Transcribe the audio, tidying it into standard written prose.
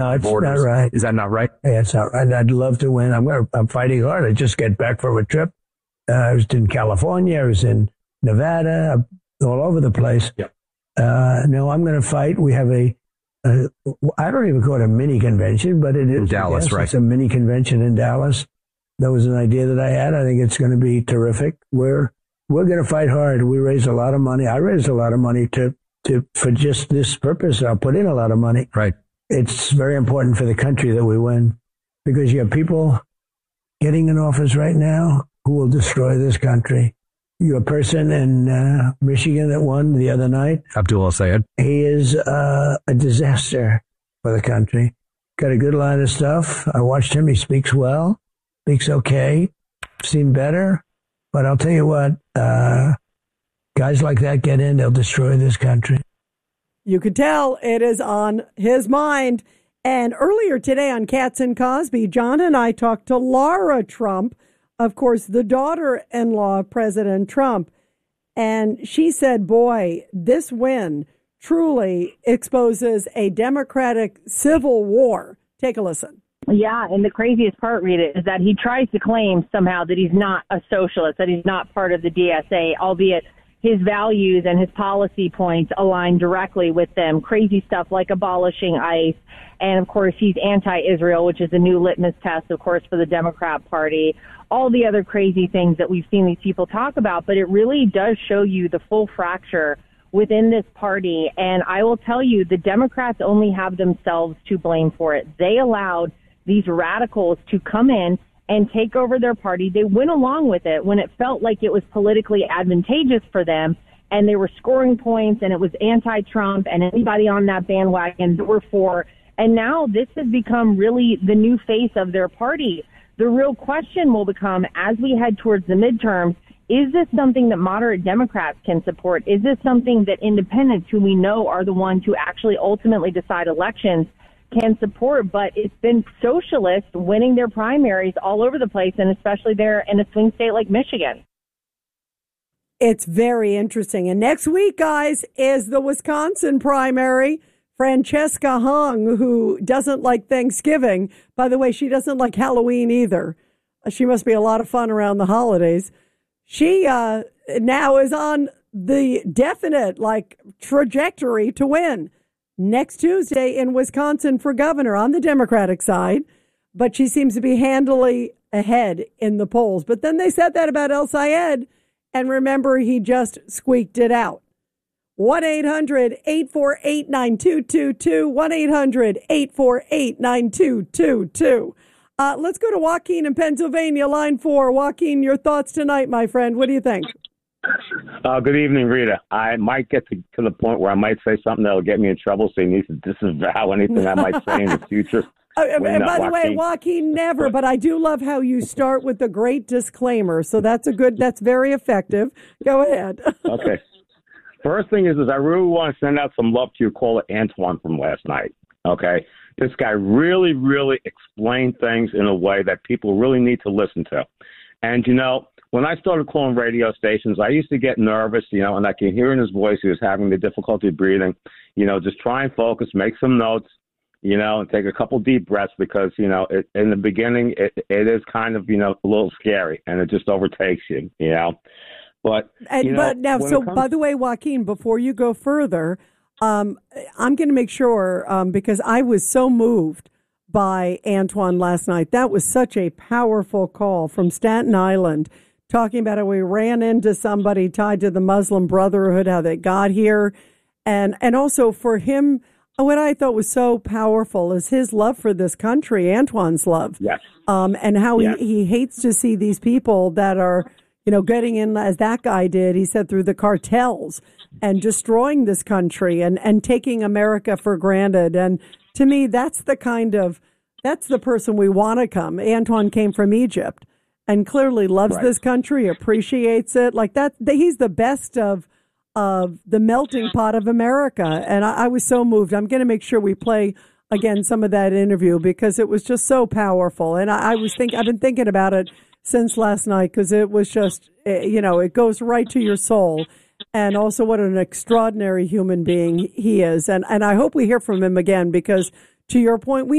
No, it's borders. not right. Is that not right? Yeah, it's not right. I'd love to win. I'm fighting hard. I just get back from a trip. I was in California. I was in Nevada, all over the place. Yep. No, I'm going to fight. We have I don't even call it a mini convention, but it is. In Dallas, right? It's a mini convention in Dallas. That was an idea that I had. I think it's going to be terrific. We're going to fight hard. We raised a lot of money. I raised a lot of money for just this purpose. I'll put in a lot of money. Right. It's very important for the country that we win, because you have people getting in office right now who will destroy this country. You're a person in Michigan that won the other night. Abdul El-Sayed. He is a disaster for the country. Got a good line of stuff. I watched him. He speaks well, speaks okay, seen better. But I'll tell you what, guys like that get in, they'll destroy this country. You could tell it is on his mind. And earlier today on Cats and Cosby, John and I talked to Laura Trump, of course, the daughter-in-law of President Trump. And she said, boy, this win truly exposes a Democratic civil war. Take a listen. Yeah, and the craziest part, Rita, is that he tries to claim somehow that he's not a socialist, that he's not part of the DSA, albeit his values and his policy points align directly with them. Crazy stuff like abolishing ICE. And, of course, he's anti-Israel, which is a new litmus test, of course, for the Democrat Party. All the other crazy things that we've seen these people talk about. But it really does show you the full fracture within this party. And I will tell you, the Democrats only have themselves to blame for it. They allowed these radicals to come in and take over their party. They went along with it when it felt like it was politically advantageous for them, and they were scoring points, and it was anti-Trump, and anybody on that bandwagon that were for. And now this has become really the new face of their party. The real question will become, as we head towards the midterms, is this something that moderate Democrats can support? Is this something that independents, who we know are the ones who actually ultimately decide elections, can support? But it's been socialists winning their primaries all over the place, and especially there in a swing state like Michigan. It's very interesting. And next week, guys, is the Wisconsin primary. Francesca Hung, who doesn't like Thanksgiving. By the way, she doesn't like Halloween either. She must be a lot of fun around the holidays. She now is on the definite trajectory to win next Tuesday in Wisconsin for governor on the Democratic side, but she seems to be handily ahead in the polls. But then they said that about El-Sayed, and remember, he just squeaked it out. 1-800-848-9222, 1-800-848-9222. Let's go to Joaquin in Pennsylvania, line 4. Joaquin, your thoughts tonight, my friend. What do you think? Good evening, Rita. I might get to the point where I might say something that'll get me in trouble, so you need to disavow anything I might say in the future. By the way, Joaquin, never, but I do love how you start with the great disclaimer. So that's very effective. Go ahead. Okay. First thing is I really want to send out some love to your caller, Antoine, from last night. Okay. This guy really, really explained things in a way that people really need to listen to. And, when I started calling radio stations, I used to get nervous, and I could hear in his voice he was having the difficulty breathing. Just try and focus, make some notes, and take a couple deep breaths because, in the beginning, it is kind of, a little scary and it just overtakes you, But by the way, Joaquin, before you go further, I'm going to make sure, because I was so moved by Antoine last night. That was such a powerful call from Staten Island, talking about how we ran into somebody tied to the Muslim Brotherhood, how they got here. And also for him, what I thought was so powerful is his love for this country, Antoine's love. Yes. And how he hates to see these people that are, getting in, as that guy did, he said, through the cartels and destroying this country and taking America for granted. And to me, that's the person we want to come. Antoine came from Egypt and clearly loves this country, appreciates it. Like that, he's the best of the melting pot of America. And I was so moved. I'm going to make sure we play again some of that interview because it was just so powerful. And I've been thinking about it since last night because it was just, it goes right to your soul. And also what an extraordinary human being he is. And I hope we hear from him again because to your point, we